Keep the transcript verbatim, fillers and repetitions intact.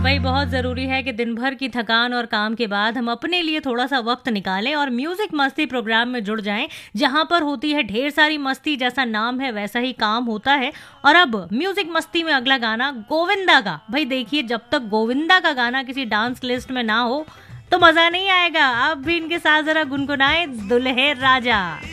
वही बहुत ज़रूरी है कि दिन भर की थकान और काम के बाद हम अपने लिए थोड़ा सा वक्त निकालें और म्यूजिक मस्ती प्रोग्राम में जुड़ जाएं, जहां पर होती है ढेर सारी मस्ती। जैसा नाम है वैसा ही काम होता है। और अब म्यूजिक मस्ती में अगला गाना गोविंदा का। भाई देखिए, जब तक गोविंदा का गाना किसी डांस लिस्ट में ना हो तो मजा नहीं आएगा। आप भी इनके साथ जरा गुनगुनाएं दुल्हे राजा।